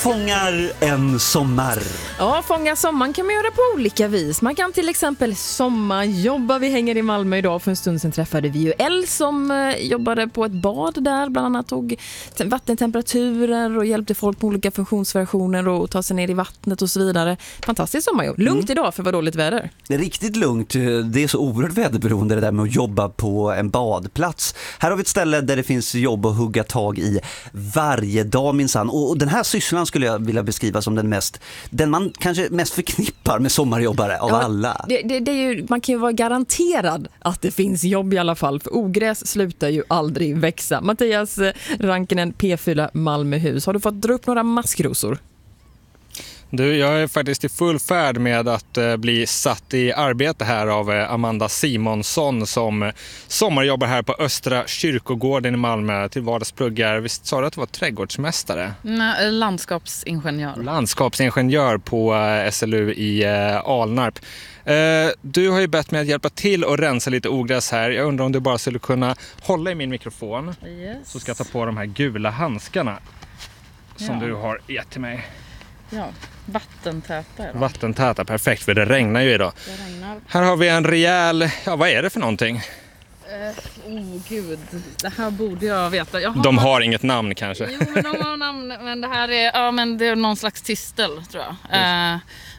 fångar en sommar. Ja, fånga sommaren kan man göra på olika vis. Man kan till exempel sommarjobba. Vi hänger i Malmö idag. För en stund sedan träffade vi ju Elle som jobbade på ett bad där. Bland annat tog vattentemperaturer och hjälpte folk på olika funktionsversioner och ta sig ner i vattnet och så vidare. Fantastiskt sommarjobb. Lugnt idag för vad dåligt väder. Det är riktigt lugnt. Det är så oerhört väderberoende det där med att jobba på en badplats. Här har vi ett ställe där det finns jobb att hugga tag i varje dag minsann. Och den här sysslan skulle jag vilja beskriva som den man kanske mest förknippar med sommarjobbare av alla. Det är ju, man kan ju vara garanterad att det finns jobb i alla fall, för ogräs slutar ju aldrig växa. Mattias Rankinen, P4 Malmöhus. Har du fått dra upp några maskrosor? Du, jag är faktiskt i full färd med att bli satt i arbete här av Amanda Simonsson som sommarjobbar här på Östra kyrkogården i Malmö till vardagspluggar. Visst sa du att du var trädgårdsmästare? Nej, landskapsingenjör. Landskapsingenjör på SLU i Alnarp. Du har ju bett mig att hjälpa till och rensa lite ogräs här. Jag undrar om du bara skulle kunna hålla i min mikrofon. Yes. Så ska jag ta på de här gula handskarna som du har gett till mig. Ja, vattentäta. Vattentäta, perfekt, för det regnar ju idag. Det regnar. Här har vi en rejäl, vad är det för någonting? Gud, det här borde jag veta. De har inget namn kanske. Jo, men de har namn, men det här är, det är någon slags tistel tror jag.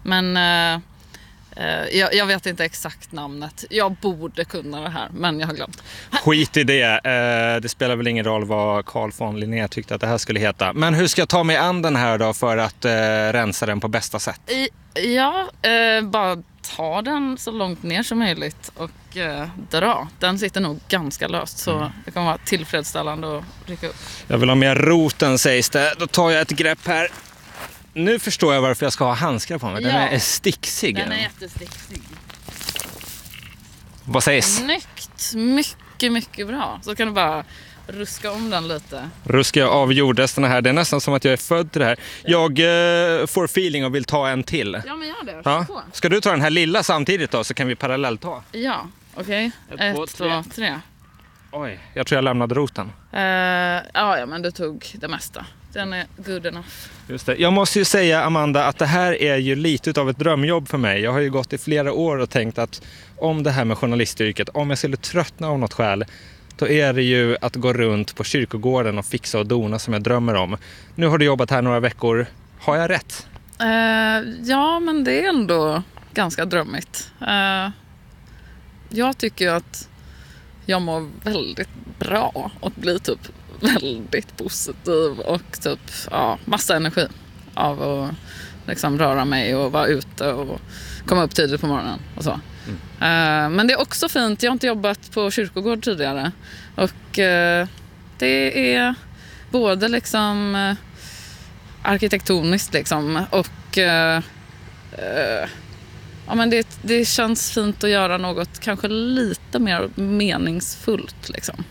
Jag vet inte exakt namnet. Jag borde kunna det här, men jag har glömt. Skit i det. Det spelar väl ingen roll vad Carl von Linné tyckte att det här skulle heta. Men hur ska jag ta mig an den här då för att rensa den på bästa sätt? Bara ta den så långt ner som möjligt och dra. Den sitter nog ganska löst, så det kan vara tillfredsställande att rycka upp. Jag vill ha mer roten, sägs det. Då tar jag ett grepp här. Nu förstår jag varför jag ska ha handskar på mig. Den är sticksig. Den är jättesticksig. Vad sägs? Snyggt. Mycket bra. Så kan du bara ruska om den lite. Ruska jag av jordresterna här. Det är nästan som att jag är född till det här. Jag får feeling och vill ta en till. Ja, men gör det. Ja. Ska du ta den här lilla samtidigt då, så kan vi parallellt ta? Ja, okej. 1, 2, 3. Oj, jag tror jag lämnade roten. Ja, men du tog det mesta. Den är good enough. Just det. Jag måste ju säga, Amanda, att det här är ju lite av ett drömjobb för mig. Jag har ju gått i flera år och tänkt att om det här med journalistyrket, om jag skulle tröttna av något skäl, då är det ju att gå runt på kyrkogården och fixa och dona som jag drömmer om. Nu har du jobbat här några veckor. Har jag rätt? Ja, men det är ändå ganska drömmigt. Jag tycker att jag mår väldigt bra och blir typ väldigt positiv och typ massa energi av att liksom röra mig och vara ute och komma upp tidigt på morgonen och så. Men det är också fint, jag har inte jobbat på kyrkogård tidigare och det är både liksom arkitektoniskt liksom och men det känns fint att göra något kanske lite mer meningsfullt liksom.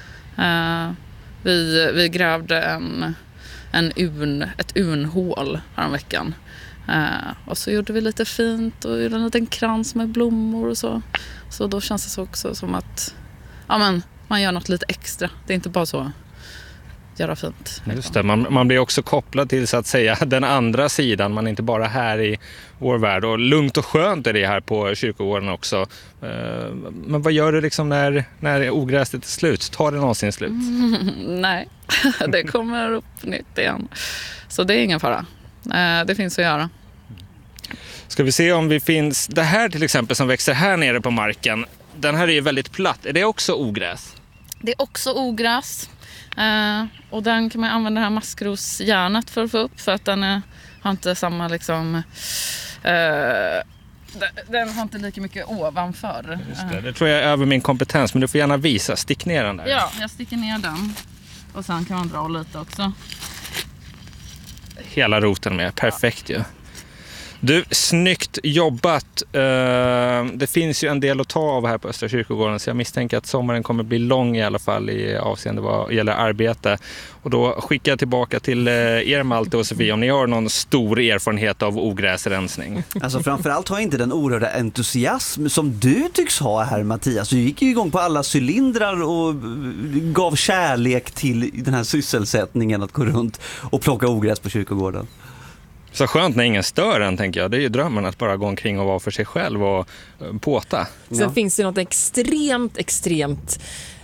Vi grävde ett urnhål häromveckan. Och så gjorde vi lite fint och gjorde en liten krans med blommor och så. Så då känns det så också som att man gör något lite extra. Det är inte bara så göra fint. Just det, man blir också kopplad till så att säga den andra sidan. Man är inte bara här i vår värld. Och lugnt och skönt är det här på kyrkogården också. Men vad gör du liksom när ogräset är slut? Tar det någonsin slut? Nej, det kommer upp nytt igen. Så det är ingen fara. Det finns att göra. Ska vi se om vi finns... Det här till exempel som växer här nere på marken. Den här är ju väldigt platt. Är det också ogräs? Det är också ogräs. Och den kan man använda det här maskrosjärnet för att få upp, för att den har inte samma liksom den har inte lika mycket ovanför. Just det tror jag är över min kompetens, men du får gärna visa. Stick ner den där. Ja, jag sticker ner den. Och sen kan man dra lite också. Hela roten med, perfekt ju. Du, snyggt jobbat. Det finns ju en del att ta av här på Östra kyrkogården, så jag misstänker att sommaren kommer bli lång i alla fall i avseende vad gäller arbete. Och då skickar jag tillbaka till er, Malte och Sofie, om ni har någon stor erfarenhet av ogräsrensning. Alltså framförallt har jag inte den oerhörda entusiasm som du tycks ha här, Mattias. Du gick ju igång på alla cylindrar och gav kärlek till den här sysselsättningen att gå runt och plocka ogräs på kyrkogården. Så skönt när ingen stör en, tänker jag. Det är ju drömmen att bara gå omkring och vara för sig själv och påta. Sen finns det något extremt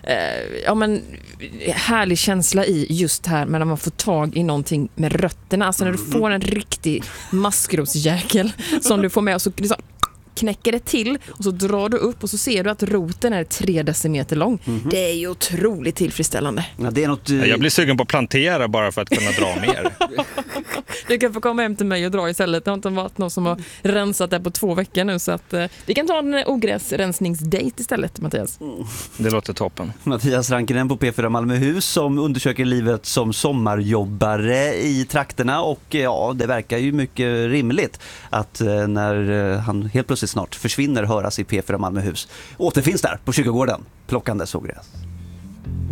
härlig känsla i just här, men när man får tag i någonting med rötterna. Alltså när du får en riktig maskrosjäkel som du får med och så liksom knäcker det till och så drar du upp och så ser du att roten är 3 decimeter lång. Det är ju otroligt tillfredsställande. Ja, det är något, Jag blir sugen på att plantera bara för att kunna dra mer. Du kan få komma hem till mig och dra istället. Det har inte varit någon som har rensat det på 2 veckor nu, så att vi kan ta en ogräsrensningsdate istället, Mattias. Det låter toppen. Mattias Rankinen på P4 Malmöhus som undersöker livet som sommarjobbare i trakterna, och ja, det verkar ju mycket rimligt att när han helt plötsligt snart försvinner höras i P4 Malmöhus återfinns där på kyrkogården plockandes ogräs.